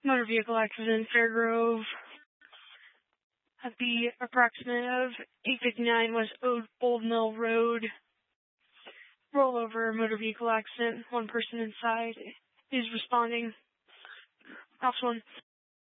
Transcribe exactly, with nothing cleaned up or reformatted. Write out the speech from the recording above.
Motor vehicle accident, Fairgrove, at the approximate of eight fifty-nine West Old Mill Road. Rollover, motor vehicle accident. One person inside is responding. Ops one.